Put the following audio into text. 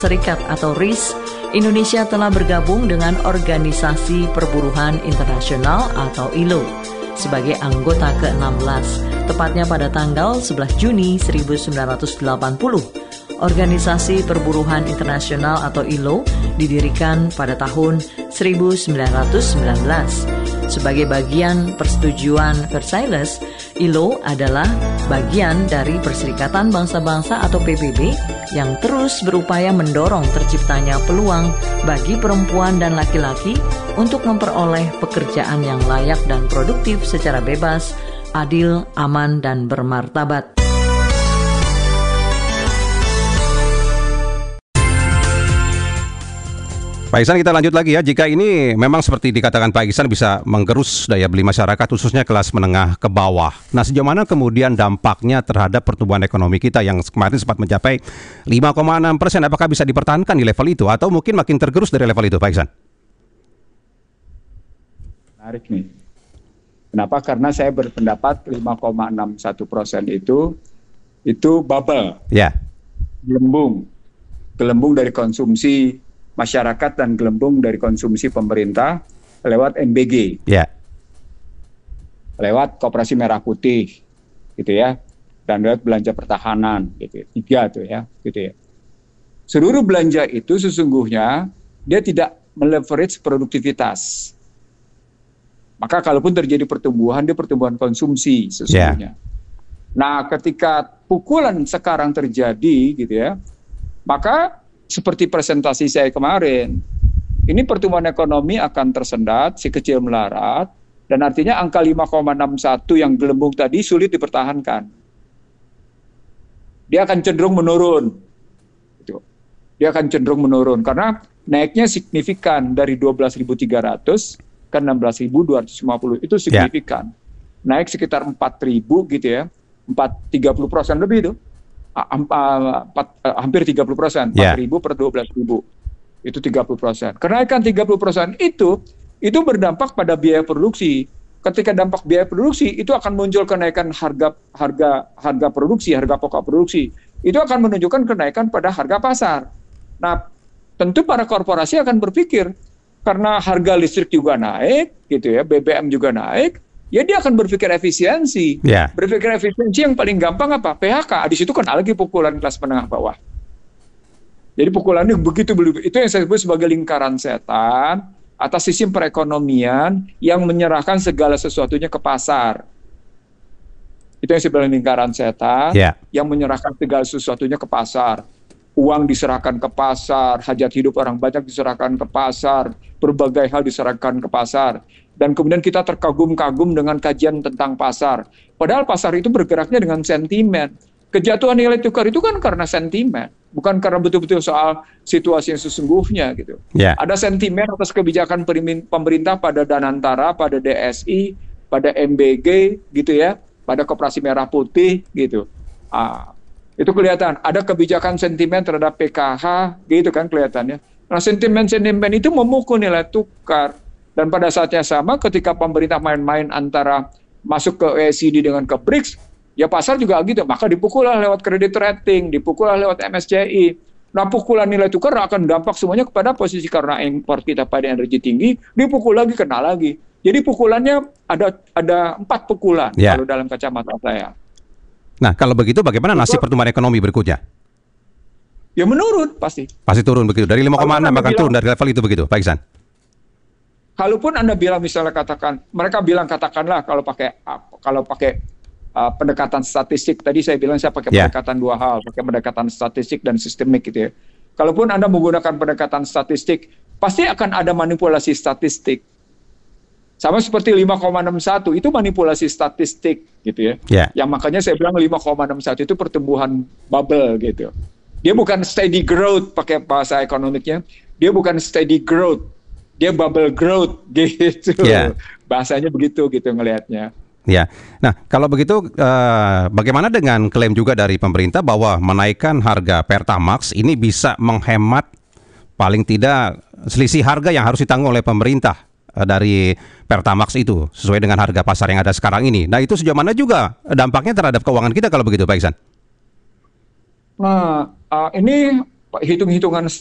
Serikat atau RIS, Indonesia telah bergabung dengan Organisasi Perburuhan Internasional atau ILO sebagai anggota ke-16, tepatnya pada tanggal 11 Juni 1980. Organisasi Perburuhan Internasional atau ILO didirikan pada tahun 1919. Sebagai bagian persetujuan Versailles, ILO adalah bagian dari Perserikatan Bangsa-Bangsa atau PBB yang terus berupaya mendorong terciptanya peluang bagi perempuan dan laki-laki untuk memperoleh pekerjaan yang layak dan produktif secara bebas, adil, aman, dan bermartabat. Pak Ihsan, kita lanjut lagi ya. Jika ini memang seperti dikatakan Pak Ihsan bisa menggerus daya beli masyarakat khususnya kelas menengah ke bawah. Nah, sejauh mana kemudian dampaknya terhadap pertumbuhan ekonomi kita yang kemarin sempat mencapai 5,6%? Apakah bisa dipertahankan di level itu atau mungkin makin tergerus dari level itu, Pak Ihsan? Menarik nih. Kenapa? Karena saya berpendapat 5,61% itu bubble. Ya. Gelembung dari konsumsi masyarakat dan gelembung dari konsumsi pemerintah lewat MBG, lewat Koperasi Merah Putih, gitu ya, dan lewat belanja pertahanan, gitu, 3 tuh ya, gitu ya. Seluruh belanja itu sesungguhnya dia tidak meleverage produktivitas. Maka kalaupun terjadi pertumbuhan, dia pertumbuhan konsumsi sesungguhnya. Nah, ketika pukulan sekarang terjadi, gitu ya, maka seperti presentasi saya kemarin, ini pertumbuhan ekonomi akan tersendat, si kecil melarat, dan artinya angka 5,61 yang gelembung tadi sulit dipertahankan. Dia akan cenderung menurun. Dia akan cenderung menurun, karena naiknya signifikan dari 12.300 ke 16.250, itu signifikan. Naik sekitar 4.000 gitu ya, 30% lebih itu. Hampir 30%, 4.000 per 12.000, itu 30%. Kenaikan 30% itu berdampak pada biaya produksi. Ketika dampak biaya produksi itu akan muncul kenaikan harga produksi, harga pokok produksi. Itu akan menunjukkan kenaikan pada harga pasar. Nah, tentu para korporasi akan berpikir karena harga listrik juga naik, gitu ya, BBM juga naik. Ya dia akan berpikir efisiensi. Berpikir efisiensi yang paling gampang apa? PHK. Di situ kan lagi pukulan kelas menengah bawah. Jadi pukulannya begitu, itu yang saya sebut sebagai lingkaran setan atas sistem perekonomian yang menyerahkan segala sesuatunya ke pasar. Itu yang sebenarnya lingkaran setan yang menyerahkan segala sesuatunya ke pasar. Uang diserahkan ke pasar, hajat hidup orang banyak diserahkan ke pasar, berbagai hal diserahkan ke pasar. Dan kemudian kita terkagum-kagum dengan kajian tentang pasar. Padahal pasar itu bergeraknya dengan sentimen. Kejatuhan nilai tukar itu kan karena sentimen, bukan karena betul-betul soal situasi yang sesungguhnya gitu. Ada sentimen atas kebijakan pemerintah pada Danantara, pada DSI, pada MBG gitu ya, pada Koperasi Merah Putih gitu. Itu kelihatan. Ada kebijakan sentimen terhadap PKH gitu kan kelihatannya. Nah, sentimen-sentimen itu memukul nilai tukar. Dan pada saat yang sama ketika pemerintah main-main antara masuk ke OECD dengan ke BRICS, ya pasar juga gitu. Maka dipukullah lewat kredit rating, dipukullah lewat MSCI. Nah, pukulan nilai tukar akan dampak semuanya kepada posisi karena impor kita pada energi tinggi, dipukul lagi, kena lagi. Jadi pukulannya ada 4 pukulan kalau dalam kacamata saya. Nah, kalau begitu bagaimana nasib pertumbuhan ekonomi berikutnya? Ya menurun pasti. Pasti turun begitu. Dari 5,6 akan turun dari level itu begitu, Pak Ihsan. Kalaupun Anda bilang misalnya mereka bilang katakanlah kalau pakai pendekatan statistik, tadi saya bilang saya pakai pendekatan 2 hal, pakai pendekatan statistik dan sistemik gitu ya. Kalaupun Anda menggunakan pendekatan statistik, pasti akan ada manipulasi statistik. Sama seperti 5,61 itu manipulasi statistik gitu ya. Yang makanya saya bilang 5,61 itu pertumbuhan bubble gitu. Dia bukan steady growth pakai bahasa ekonomiknya. Dia bukan steady growth. Dia bubble growth gitu. Bahasanya begitu gitu ngelihatnya. Nah kalau begitu bagaimana dengan klaim juga dari pemerintah bahwa menaikkan harga Pertamax ini bisa menghemat paling tidak selisih harga yang harus ditanggung oleh pemerintah dari Pertamax itu sesuai dengan harga pasar yang ada sekarang ini. Nah itu sejauh mana juga dampaknya terhadap keuangan kita kalau begitu Pak Ihsan? Nah ini hitung-hitungan